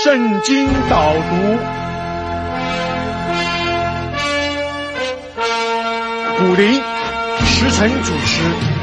圣经导读，古灵时辰主持。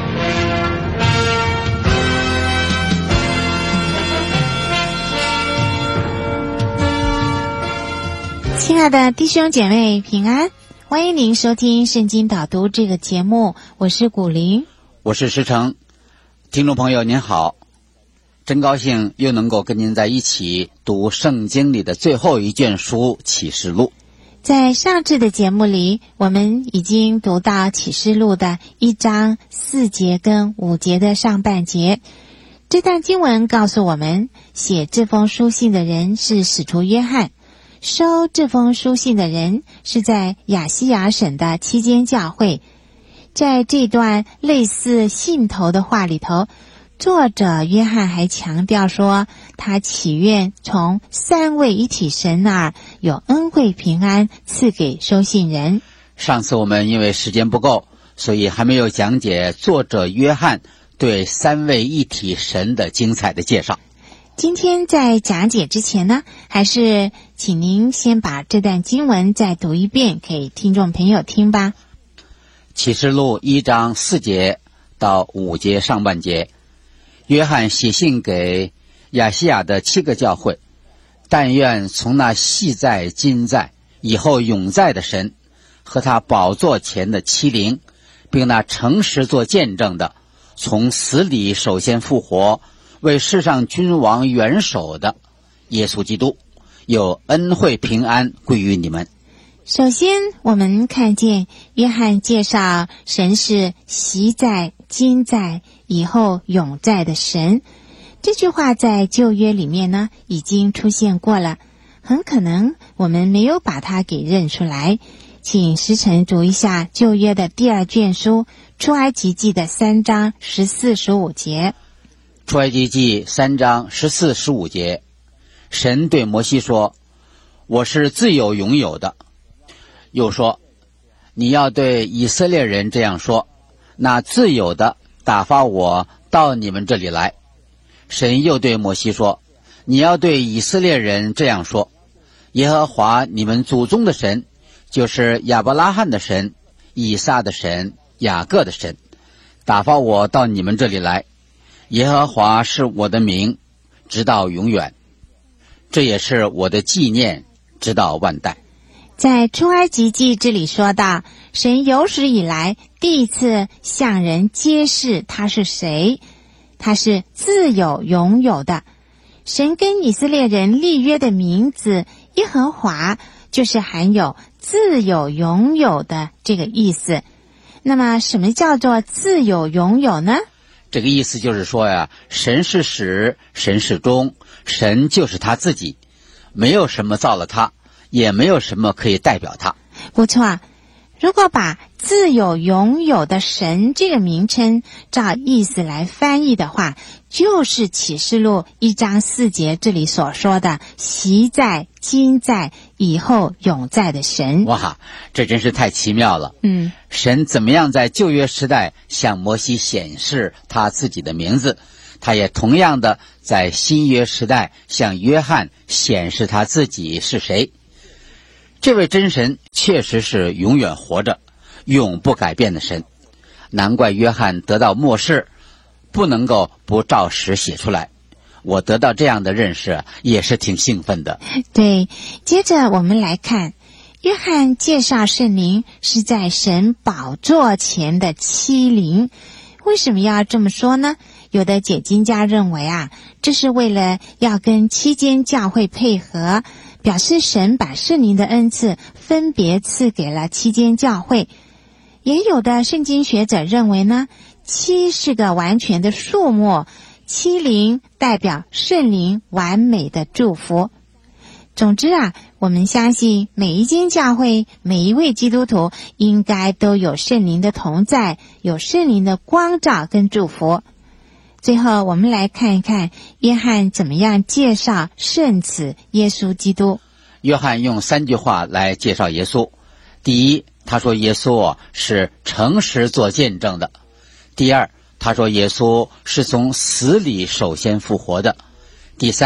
亲爱的弟兄姐妹平安，欢迎您收听圣经导读这个节目，我是古灵， 我是石成。听众朋友您好，真高兴又能够跟您在一起读圣经里的最后一卷书启示录。 在上次的节目里，我们已经读到启示录的1章4节跟5节的上半节。这段经文告诉我们，写这封书信的人是使徒约翰，收这封书信的人是在亚细亚省的7间教会。在这段类似信头的话里头，作者约翰还强调说，他祈愿从三位一体神那儿有恩惠平安赐给收信人。 上次我们因为时间不够，所以还没有讲解作者约翰对三位一体神的精彩的介绍。 今天在讲解之前呢，还是请您先把这段经文再读一遍给听众朋友听吧。 启示录1章4节到5节上半节，约翰写信给亚细亚的7个教会，但愿从那昔在今在以后永在的神和他宝座前的7灵，并那诚实做见证的，从死里首先复活，为世上君王元首的耶稣基督，有恩惠平安归于你们。 首先我们看见约翰介绍神是昔在今在以后永在的神，这句话在旧约里面呢已经出现过了，很可能我们没有把它给认出来。请时辰读一下旧约的第2卷书出埃及记的3章14、15节。 出埃及记3章14、15节，神对摩西说，我是自有永有的。又说，你要对以色列人这样说，那自有的打发我到你们这里来。神又对摩西说，你要对以色列人这样说，耶和华你们祖宗的神，就是亚伯拉罕的神、以撒的神、雅各的神，打发我到你们这里来。耶和华是我的名，直到永远，这也是我的纪念，直到万代。 在出埃及记这里说到，神有史以来第一次向人揭示他是谁，他是自有永有的。神跟以色列人立约的名字耶和华，就是含有自有永有的这个意思。那么什么叫做自有永有呢？ 这个意思就是说呀，神是始，神是终，神就是他自己，没有什么造了他，也没有什么可以代表他。 不错，如果把自有永有的神这个名称照意思来翻译的话，就是启示录1章4节这里所说的昔在今在以后永在的神。 哇，这真是太奇妙了。神怎么样在旧约时代向摩西显示他自己的名字，他也同样的在新约时代向约翰显示他自己是谁。这位真神确实是永远活着、永不改变的神，难怪约翰得到默示不能够不照实写出来。我得到这样的认识也是挺兴奋的。 对，接着我们来看，约翰介绍圣灵是在神宝座前的7灵。为什么要这么说呢？有的解经家认为这是为了要跟7间教会配合，表示神把圣灵的恩赐分别赐给了7间教会。也有的圣经学者认为呢，7是个完全的数目，7灵代表圣灵完美的祝福。总之我们相信每一间教会，每一位基督徒应该都有圣灵的同在，有圣灵的光照跟祝福。最后我们来看一看约翰怎么样介绍圣子耶稣基督。 约翰用3句话来介绍耶稣。第一，他说耶稣是诚实做见证的。第二，他说耶稣是从死里首先复活的。第三，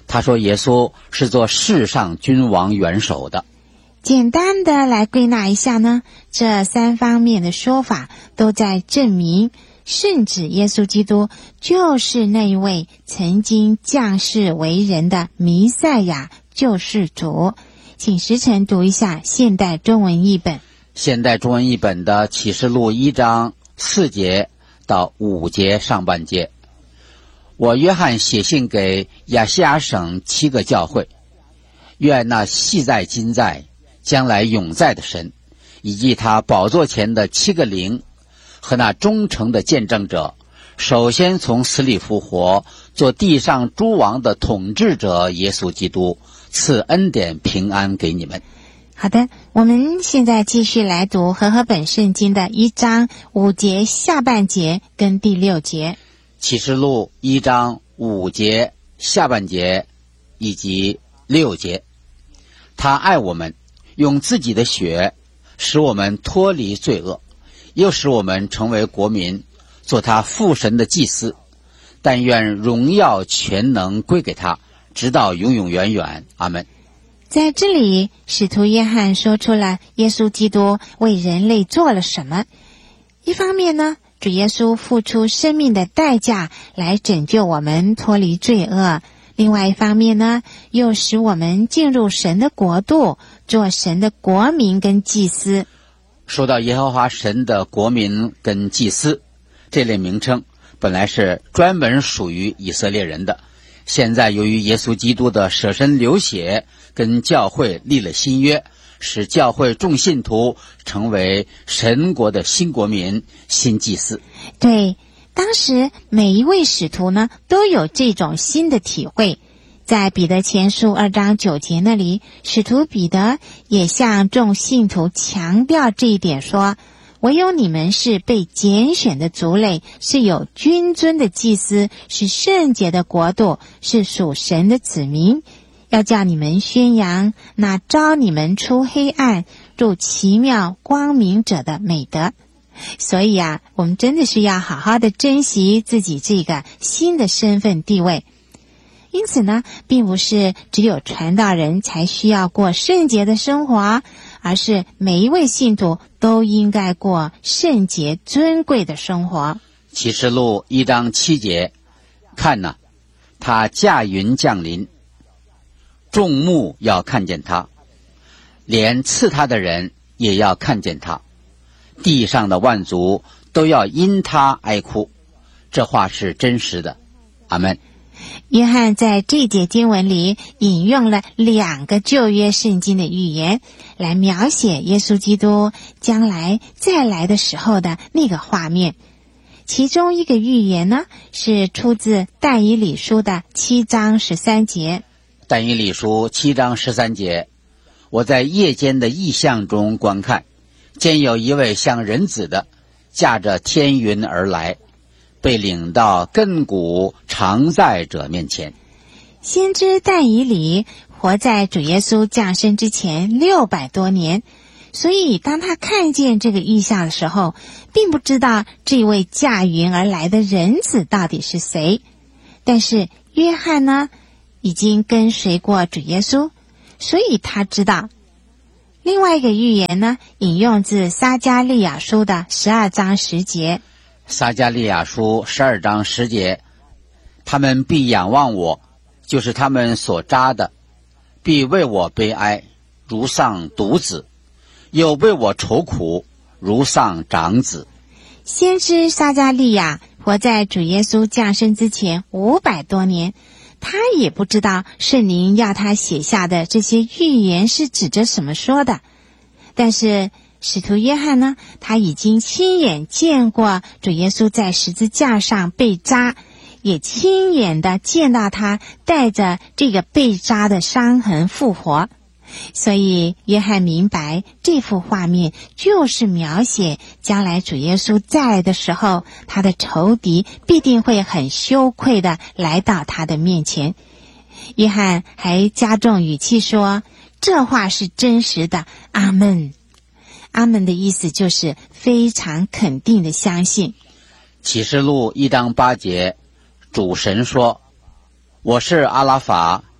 他说耶稣是做世上君王元首的。 简单的来归纳一下呢，这三方面的说法都在证明圣子耶稣基督就是那一位曾经降世为人的弥赛亚救世主。请时晨读一下现代中文译本。 现代中文译本的启示录1章4节到5节上半节。我约翰写信给亚细亚省7个教会，愿那昔在今在将来永在的神，以及他宝座前的7个灵和那忠诚的见证者，首先从死里复活，做地上诸王的统治者耶稣基督，赐恩典平安给你们。 好的，我们现在继续来读和合本圣经的1章5节下半节跟第6节。 启示录1章5节下半节以及6节。他爱我们，用自己的血使我们脱离罪恶，又使我们成为国民，做他父神的祭司。但愿荣耀全能归给他，直到永永远远。阿们。 在这里，使徒约翰说出了耶稣基督为人类做了什么。一方面呢，主耶稣付出生命的代价来拯救我们脱离罪恶，另外一方面呢，又使我们进入神的国度，做神的国民跟祭司。 说到耶和华神的国民跟祭司，这类名称本来是专门属于以色列人的，现在由于耶稣基督的舍身流血跟教会立了新约，使教会众信徒成为神国的新国民、新祭司。 对，当时每一位使徒呢都有这种新的体会。在彼得前书2章9节那里，使徒彼得也向众信徒强调这一点，说唯有你们是被拣选的族类，是有君尊的祭司，是圣洁的国度，是属神的子民，要叫你们宣扬那召你们出黑暗入奇妙光明者的美德。所以啊，我们真的是要好好的珍惜自己这个新的身份地位。因此呢，并不是只有传道人才需要过圣洁的生活，而是每一位信徒都应该过圣洁尊贵的生活。 启示录1章7节，看哪，他驾云降临，众目要看见他，连刺他的人也要看见他，地上的万族都要因他哀哭。这话是真实的。阿们。 约翰在这节经文里引用了2个旧约圣经的预言，来描写耶稣基督将来再来的时候的那个画面。其中一个预言呢，是出自但以理书的7章13节。 但以理书7章13节，我在夜间的异象中观看，见有一位像人子的，驾着天云而来，被领到亘古常在者面前。 先知但以理活在主耶稣降生之前600多年，所以当他看见这个异象的时候，并不知道这位驾云而来的人子到底是谁。但是约翰呢，已经跟随过主耶稣，所以他知道。另外一个预言呢，引用自撒迦利亚书的12章10节。 撒迦利亚书12章10节，他们必仰望我，就是他们所扎的，必为我悲哀，如丧独子，又为我愁苦，如丧长子。 先知撒迦利亚活在主耶稣降生之前500多年，他也不知道圣灵要他写下的这些预言是指着什么说的。但是使徒约翰呢，他已经亲眼见过主耶稣在十字架上被扎，也亲眼的见到他带着这个被扎的伤痕复活。所以约翰明白，这幅画面就是描写将来主耶稣再来的时候，他的仇敌必定会很羞愧的来到他的面前。约翰还加重语气说，这话是真实的，阿们。阿们的意思就是非常肯定的相信。 启示录1章8节，主神说，我是阿拉法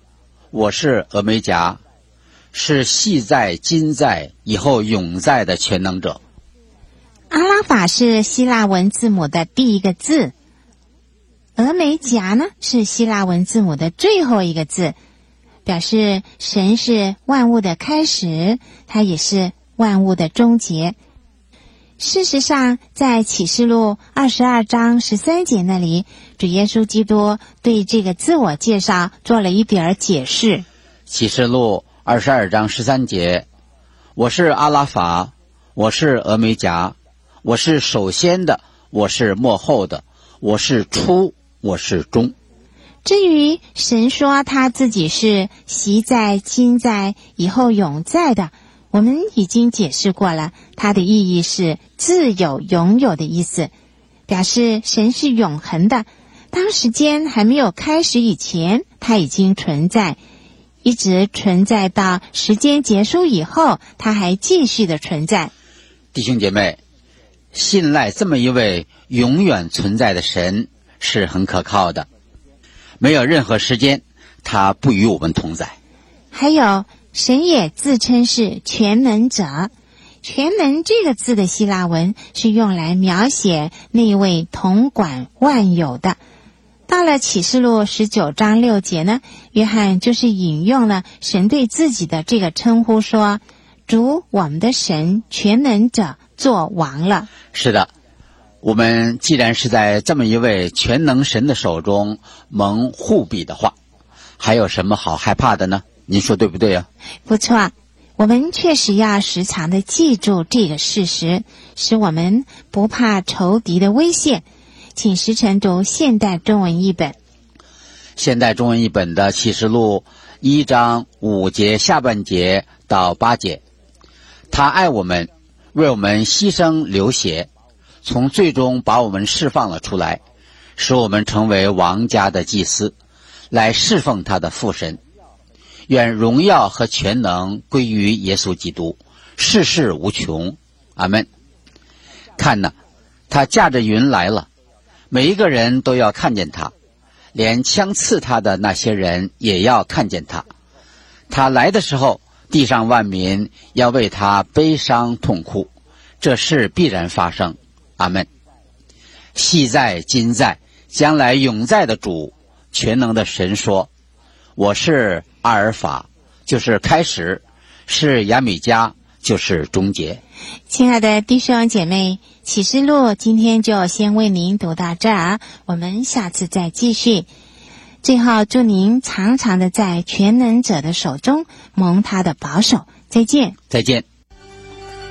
我是俄梅戛，是昔在、今在、以后永在的全能者。 阿拉法是希腊文字母的第一个字，俄梅戛呢是希腊文字母的最后一个字，表示神是万物的开始，他也是万物的终结。事实上，在启示录22章13节那里，主耶稣基督对这个自我介绍做了一点解释。 启示录22章13节，我是阿拉法，我是俄梅戛，我是首先的，我是末后的，我是初，我是终。 至于神说他自己是昔在、今在、以后永在的，我们已经解释过了，它的意义是自有、拥有的意思，表示神是永恒的。当时间还没有开始以前，它已经存在，一直存在到时间结束以后，它还继续的存在。 弟兄姐妹，信赖这么一位永远存在的神是很可靠的，没有任何时间他不与我们同在。 还有，神也自称是全能者。全能这个字的希腊文是用来描写那位统管万有的。到了启示录19章6节呢，约翰就是引用了神对自己的这个称呼，说主我们的神全能者做王了。 是的，我们既然是在这么一位全能神的手中蒙护庇的话，还有什么好害怕的呢？您说对不对啊？ 不错，我们确实要时常的记住这个事实，使我们不怕仇敌的威胁。请时晨读现代中文译本。 现代中文译本的启示录1章5节下半节到8节，他爱我们，为我们牺牲流血，从罪中把我们释放了出来，使我们成为王家的祭司，来侍奉他的父神。愿荣耀和全能归于耶稣基督，世世无穷。阿们。看哪，他驾着云来了，每一个人都要看见他，连枪刺他的那些人也要看见他。他来的时候，地上万民要为他悲伤痛哭，这事必然发生。阿们。昔在、今在、将来永在的主，全能的神说，我是阿尔法，就是开始，是亚米迦，就是终结。 亲爱的弟兄姐妹，启示录今天就先为您读到这儿，我们下次再继续。最后祝您常常的在全能者的手中蒙他的保守。再见。 再见。